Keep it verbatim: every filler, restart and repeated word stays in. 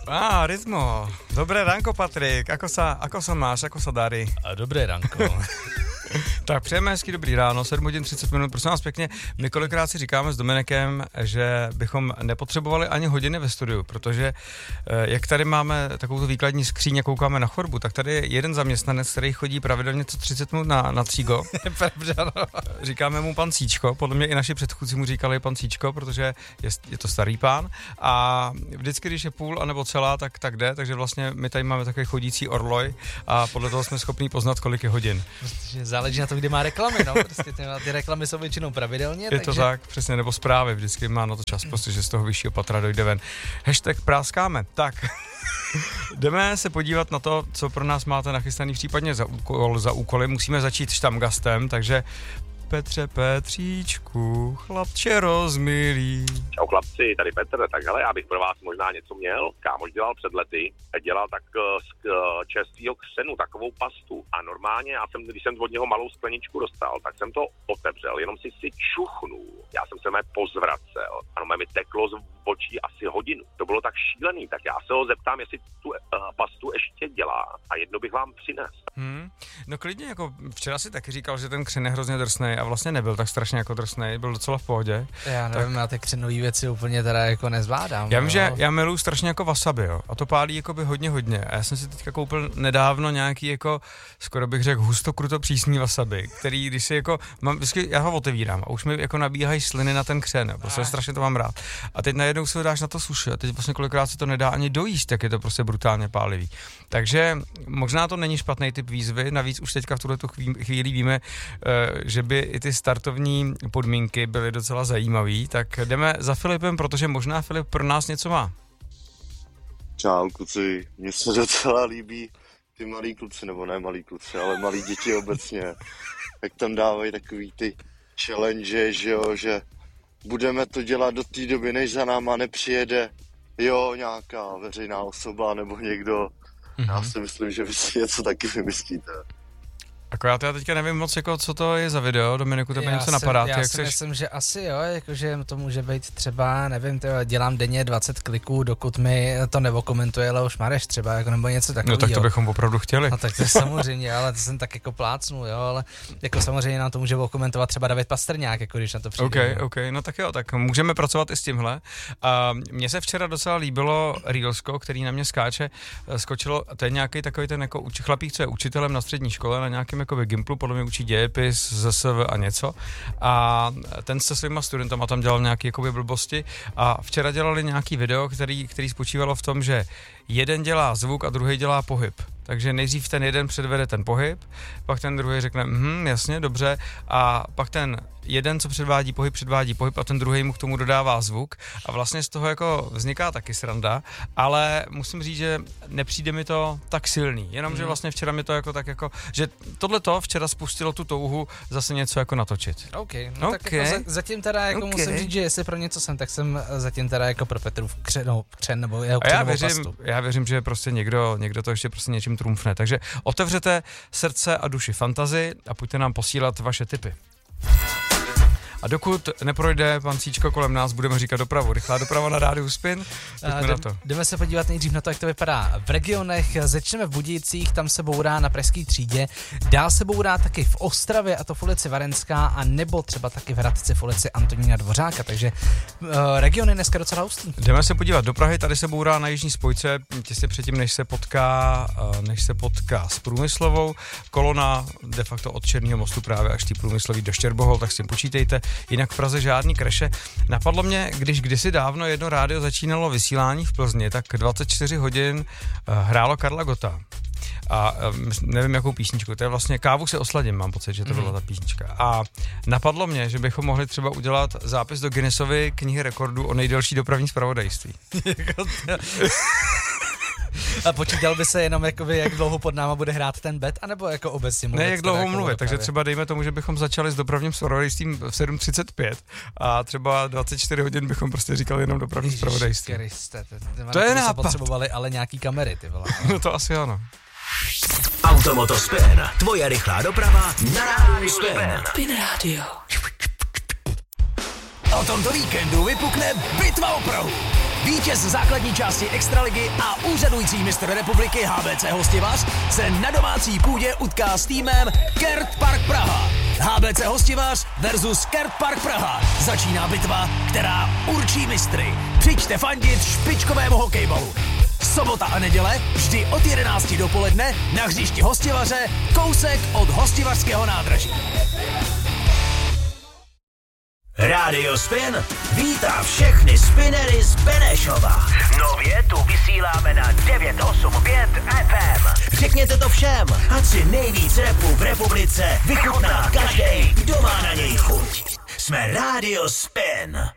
Á, ah, rytmo. Dobré ránko, Patrik. Ako sa, ako sa máš, ako sa darí? A dobré ránko. Tak přejeme hezký dobrý ráno, sedm hodin třicet minut, prosím vás pěkně. My kolikrát si říkáme s Dominikem, že bychom nepotřebovali ani hodiny ve studiu, protože jak tady máme takovou výkladní skříň a koukáme na chodbu, tak tady je jeden zaměstnanec, který chodí pravidelně co třicet minut na, na Cígo. Říkáme mu pan Cíčko, podle mě i naši předchůdci mu říkali pan Cíčko, protože je, je to starý pán a vždycky, když je půl anebo celá, tak, tak jde, takže vlastně my tady máme takový chodící orloj a podle toho jsme schopní poznat, kolik je hodin. Záleží na to, kdy má reklamy, no, prostě ty, ty reklamy jsou většinou pravidelně. Je takže... to tak, přesně, nebo zprávy, vždycky má na to čas, prostě, že z toho vyššího patra dojde ven. Hashtag práskáme, tak. Jdeme se podívat na to, co pro nás máte nachystaný případně za, úkol, za úkoly. Musíme začít štamgastem, takže Petře Petříčku, chlapče rozmilý. Čau chlapci, tady Petr, tak hele, já bych pro vás možná něco měl. Kámoš dělal před lety, dělal tak z čerstvýho křenu takovou pastu a normálně, já jsem, když jsem od něho malou skleničku dostal, tak jsem to otevřel, jenom si si čuchnul. Já jsem se mé pozvracel, ano, mi teklo z očí asi hodinu. To bylo tak šílený, tak já se ho zeptám, jestli tu uh, pastu ještě dělá a jedno bych vám přinesl. Hmm. No klidně, jako včera si taky říkal, že ten křen je hrozně drsnej a vlastně nebyl tak strašně jako drsnej, byl docela v pohodě. Já nevím, tak... já ty křenový věci úplně teda jako nezvládám. Já vím, no. že já miluju strašně jako wasabi, jo, a to pálí jakoby hodně hodně. A já jsem si teďka koupil nedávno nějaký jako, skoro bych řekl, hustokruto přísný wasabi, který když si jako, mám, vždycky, já ho otevírám a už mi jako nabíhají sliny na ten křen, jo, prostě strašně to mám rád. A teď najednou si ho dáš na to suši a teď vlastně kolikrát se to nedá ani dojíst, tak je to prostě brutálně pálivý. Takže možná to není špatný typ výzvy, navíc už teďka v tuhletu chvíli víme, že by i ty startovní podmínky byly docela zajímavý, tak jdeme za Filipem, protože možná Filip pro nás něco má. Čau kluci, mně se docela líbí ty malí kluci, nebo ne malí kluci, ale malí děti obecně, jak tam dávají takový ty challenge, že jo, že budeme to dělat do té doby, než za náma nepřijede, jo, nějaká veřejná osoba nebo někdo. Mm-hmm. Já si myslím, že vy si něco taky vymyslíte. Akorát já teďka nevím moc, jako, co to je za video, Dominiku, tebe něco napadá. Já jak si seš... myslím, že asi jo, jakože to může být třeba, nevím, tyjo, dělám denně dvacet kliků, dokud mi to neokomentuje Leoš Mareš třeba, jako, nebo něco takového. No tak to bychom opravdu chtěli. No tak to je samozřejmě, ale to jsem tak jako plácnul, jo, ale jako samozřejmě nám to může okomentovat třeba David Pastrňák, jako když na to přijde. OK, OK, no tak jo, tak můžeme pracovat i s tímhle. A mně se včera docela líbilo Reelsko, který na mě skáče, skočilo, to je nějaký takový ten jako chlapík, co je učitelem na střední škole, na nějakém jako Gimplu, podle mě učí dějepis, Z S V a něco. A ten se svýma studentama tam dělal nějaké jakoby blbosti a včera dělali nějaký video, který, který spočívalo v tom, že jeden dělá zvuk a druhý dělá pohyb. Takže nejdřív ten jeden předvede ten pohyb, pak ten druhý řekne, hm, jasně, dobře, a pak ten jeden, co předvádí pohyb, předvádí pohyb a ten druhý mu k tomu dodává zvuk a vlastně z toho jako vzniká taky sranda, ale musím říct, že nepřijde mi to tak silný, jenomže mm. vlastně včera mi to jako tak jako, že tohleto včera spustilo tu touhu zase něco jako natočit. OK, no okay. tak jako za, zatím teda jako okay. musím říct, že jestli pro něco jsem, tak jsem zatím teda jako pro Petrův křen, křen nebo jeho křenovou já věřím, pastu. Já věřím, že prostě někdo, někdo to ještě prostě něčím trumfne, takže otevřete srdce a duši fantazii a pojďte nám posílat vaše tipy. A dokud neprojde pan Cíčko kolem nás, budeme říkat dopravu. Rychlá doprava na rádiu Spin. Pojďme jdem, na to. Jdeme se podívat nejdřív na to, jak to vypadá v regionech. Začneme v Budějcích, tam se bourá na Pražské třídě. Dál se bourá taky v Ostravě, a to v ulici Varenská, a nebo třeba taky v Hradci v ulici Antonína Dvořáka. Takže uh, regiony dneska docela hustý. Jdeme se podívat do Prahy, tady se bourá na jižní spojce, těsně předtím, než se potká, uh, než se potká s Průmyslovou. Kolona de facto od Černého mostu právě až tý Průmyslový do Štěrbohol, tak s tím počítejte. Jinak v Praze žádný kreše. Napadlo mě, když kdysi dávno jedno rádio začínalo vysílání v Plzni, tak dvacet čtyři hodin hrálo Karla Gotta. A nevím, jakou písničku, to je vlastně Kávu si osladím, mám pocit, že to byla ta písnička. A napadlo mě, že bychom mohli třeba udělat zápis do Guinnessovy knihy rekordů o nejdelší dopravní zpravodajství. A počítal by se jenom, jakoby, jak dlouho pod náma bude hrát ten bet, anebo jako obecně mluvit? Ne, jak dlouho jako mluvit, takže třeba dejme tomu, že bychom začali s dopravním zpravodajstvím v sedm třicet pět a třeba dvacet čtyři hodin bychom prostě říkali jenom dopravní zpravodajství. Kriste, to je nápad. Potřebovali ale nějaký kamery, ty vole. No to asi ano. Automoto Spin, tvoje rychlá doprava na rádiu Spin. Spin Radio. O tomto víkendu vypukne bitva o Prahu. Vítěz základní části Extraligy a úřadující mistr republiky H B C Hostivař se na domácí půdě utká s týmem Kert Park Praha. H B C Hostivař versus Kert Park Praha. Začíná bitva, která určí mistry. Přijďte fandit špičkovému hokejbalu. Sobota a neděle vždy od jedenácti dopoledne na hřišti Hostivaře, kousek od Hostivařského nádraží. Radio Spin vítá všechny spinery z Benešova. Nově tu vysíláme na devět osm pět F M. Řekněte to všem, ať si nejvíc rapů v republice vychutná každej, kdo má na něj chuť. Jsme Radio Spin.